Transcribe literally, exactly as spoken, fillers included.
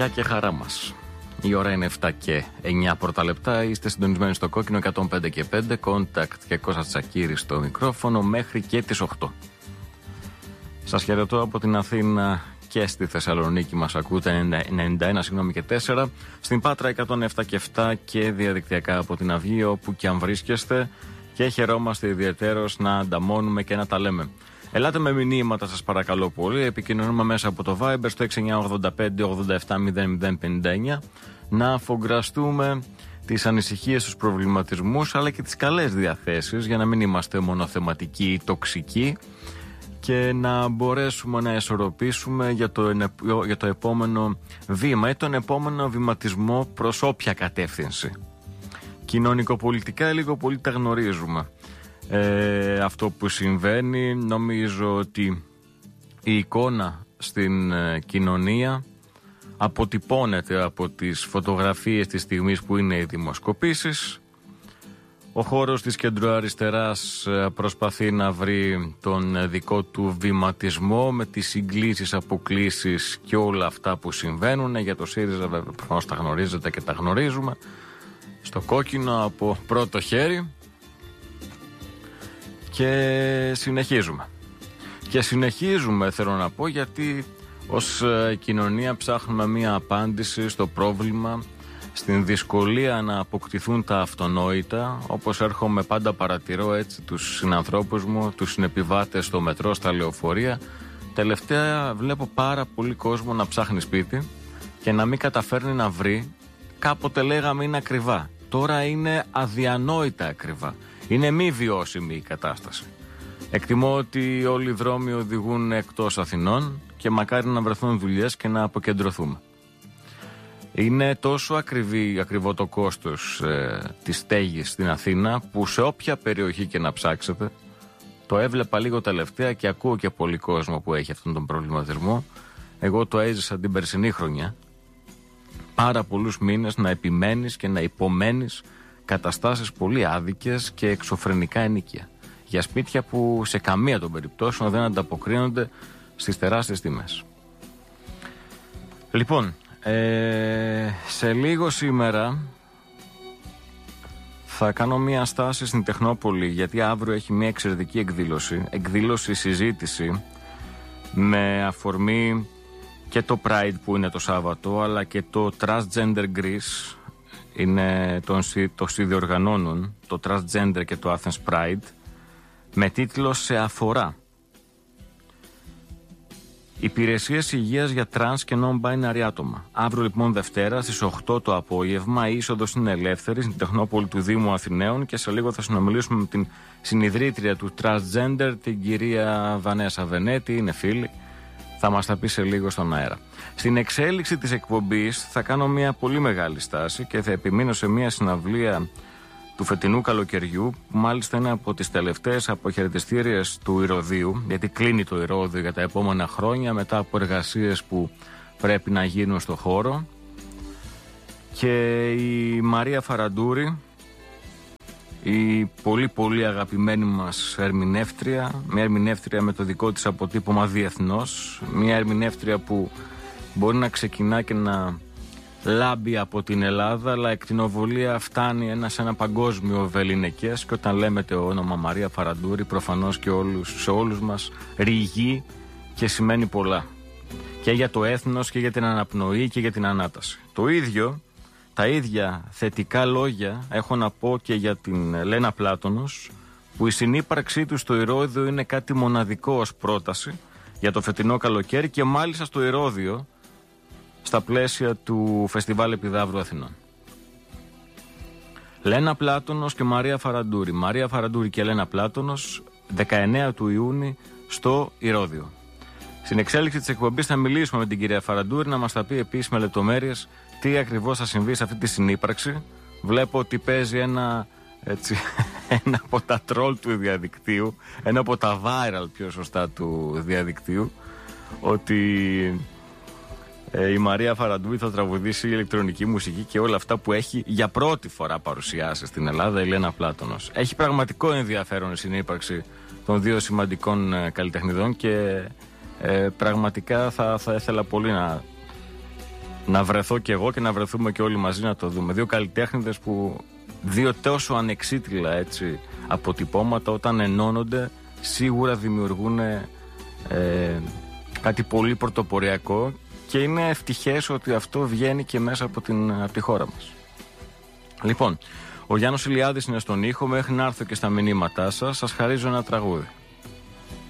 Γεια και χαρά μας. Η ώρα είναι επτά και εννιά πρώτα λεπτά. Είστε συντονισμένοι στο κόκκινο εκατόν πέντε και πέντε. Contact και Κώστας Τσακίρης στο μικρόφωνο μέχρι και τις οκτώ. Σας χαιρετώ από την Αθήνα και στη Θεσσαλονίκη. Μας ακούτε ενενήντα ένα συγγνώμη και τέσσερα. Στην Πάτρα εκατόν επτά και επτά και διαδικτυακά από την Αυγή, όπου και αν βρίσκεστε. Και χαιρόμαστε ιδιαιτέρως να ανταμώνουμε και να τα λέμε. Ελάτε με μηνύματα, σας παρακαλώ πολύ. Επικοινωνούμε μέσα από το Viber στο έξι εννιά ογδόντα πέντε ογδόντα επτά μηδέν μηδέν πενήντα εννιά. Να αφογκραστούμε τις ανησυχίες, τους προβληματισμούς, αλλά και τις καλές διαθέσεις, για να μην είμαστε μονοθεματικοί ή τοξικοί, και να μπορέσουμε να ισορροπήσουμε για το, για το επόμενο βήμα ή τον επόμενο βηματισμό προς όποια κατεύθυνση. Κοινωνικοπολιτικά λίγο πολύ τα γνωρίζουμε. Ε, αυτό που συμβαίνει, νομίζω ότι η εικόνα στην ε, κοινωνία αποτυπώνεται από τις φωτογραφίες της στιγμής που είναι οι δημοσκοπήσεις. Ο χώρος της κεντροαριστεράς ε, προσπαθεί να βρει τον δικό του βηματισμό με τις συγκλήσεις, αποκλίσεις και όλα αυτά που συμβαίνουν. Για το ΣΥΡΙΖΑ βέβαια προφανώς τα γνωρίζετε και τα γνωρίζουμε. Στο κόκκινο από πρώτο χέρι. Και συνεχίζουμε. Και συνεχίζουμε θέλω να πω, γιατί ως κοινωνία ψάχνουμε μία απάντηση στο πρόβλημα, στην δυσκολία να αποκτηθούν τα αυτονόητα. Όπως έρχομαι πάντα παρατηρώ έτσι τους συνανθρώπους μου, τους συνεπιβάτες στο μετρό, στα λεωφορεία. Τελευταία βλέπω πάρα πολύ κόσμο να ψάχνει σπίτι και να μην καταφέρνει να βρει. Κάποτε λέγαμε είναι ακριβά. Τώρα είναι αδιανόητα ακριβά. Είναι μη βιώσιμη η κατάσταση. Εκτιμώ ότι όλοι οι δρόμοι οδηγούν εκτός Αθηνών και μακάρι να βρεθούν δουλειές και να αποκεντρωθούμε. Είναι τόσο ακριβή, ακριβό το κόστος ε, της στέγης στην Αθήνα, που σε όποια περιοχή και να ψάξετε, το έβλεπα λίγο τελευταία και ακούω και πολύ κόσμο που έχει αυτόν τον προβληματισμό. Εγώ το έζησα την περσινή χρονιά. Πάρα πολλούς μήνες να επιμένεις και να υπομένεις καταστάσεις πολύ άδικες και εξωφρενικά ενοίκια για σπίτια που σε καμία των περιπτώσεων δεν ανταποκρίνονται στις τεράστιες τιμές. Λοιπόν, ε, σε λίγο σήμερα θα κάνω μια στάση στην Τεχνόπολη, γιατί αύριο έχει μια εξαιρετική εκδήλωση, εκδήλωση συζήτηση με αφορμή και το Pride που είναι το Σάββατο, αλλά και το Transgender Greece. Είναι το, το συνδιοργανώνουν το Transgender και το Athens Pride, με τίτλο «Σε αφορά». Υπηρεσίες υγείας για τρανς και non-binary άτομα. Αύριο λοιπόν Δευτέρα στις οκτώ το απόγευμα, η είσοδος είναι ελεύθερη στην Τεχνόπολη του Δήμου Αθηναίων, και σε λίγο θα συνομιλήσουμε με την συνιδρύτρια του Transgender, την κυρία Βανέσα Βενέτη, είναι φίλη. Θα μας τα πει σε λίγο στον αέρα. Στην εξέλιξη της εκπομπής θα κάνω μια πολύ μεγάλη στάση και θα επιμείνω σε μια συναυλία του φετινού καλοκαιριού, που μάλιστα είναι από τις τελευταίες αποχαιρετιστήριες του Ηρωδείου, γιατί κλείνει το Ηρώδειο για τα επόμενα χρόνια μετά από εργασίες που πρέπει να γίνουν στο χώρο. Και η Μαρία Φαραντούρη, η πολύ πολύ αγαπημένη μας ερμηνεύτρια, μια ερμηνεύτρια με το δικό της αποτύπωμα διεθνώς, μια ερμηνεύτρια που μπορεί να ξεκινά και να λάμπει από την Ελλάδα, αλλά εκτινοβολία φτάνει ένα, σε ένα παγκόσμιο βεληνικές, και όταν λέμε το όνομα Μαρία Φαραντούρη προφανώς και όλους, σε όλους μας ρηγεί και σημαίνει πολλά, και για το έθνος και για την αναπνοή και για την ανάταση. Το ίδιο, τα ίδια θετικά λόγια έχω να πω και για την Λένα Πλάτωνος, που η συνύπαρξή του στο Ηρώδειο είναι κάτι μοναδικό ως πρόταση για το φετινό καλοκαίρι, και μάλιστα στο Ηρώδειο, στα πλαίσια του Φεστιβάλ Επιδαύρου Αθηνών. Λένα Πλάτωνος και Μαρία Φαραντούρη. Μαρία Φαραντούρη και Λένα Πλάτωνος, δεκαεννέα του Ιούνιου στο Ηρώδειο. Στην εξέλιξη της εκπομπής θα μιλήσουμε με την κυρία Φαραντούρη, να μας τα πει επίσης με λεπτομέρειες τι ακριβώς θα συμβεί σε αυτή τη συνύπαρξη. Βλέπω ότι παίζει ένα, έτσι, ένα από τα τρόλ του διαδικτύου, ένα από τα viral πιο σωστά του διαδικτύου, ότι η Μαρία Φαραντούρη θα τραγουδήσει ηλεκτρονική μουσική και όλα αυτά που έχει για πρώτη φορά παρουσιάσει στην Ελλάδα η Λένα Πλάτωνος. Έχει πραγματικό ενδιαφέρον η συνύπαρξη των δύο σημαντικών ε, καλλιτεχνιδών, και ε, πραγματικά θα, θα ήθελα πολύ να, να βρεθώ κι εγώ και να βρεθούμε και όλοι μαζί να το δούμε. Δύο καλλιτέχνηδες που, δύο τόσο ανεξίτηλα έτσι αποτυπώματα, όταν ενώνονται σίγουρα δημιουργούν ε, κάτι πολύ πρωτοποριακό, και είναι ευτυχές ότι αυτό βγαίνει και μέσα από, την, από τη χώρα μας. Λοιπόν, ο Γιάννος Ηλιάδης είναι στον ήχο. Μέχρι να έρθω και στα μηνύματά σας, σας χαρίζω ένα τραγούδι.